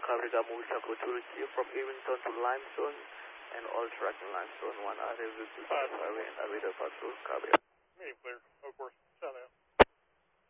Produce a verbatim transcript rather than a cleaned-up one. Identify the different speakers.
Speaker 1: Cabriga Movistar Security from Erington to Limestone and all tracking Limestone one are able to Safari and Avida Patrol Cabriga.
Speaker 2: Meeting clear, of course.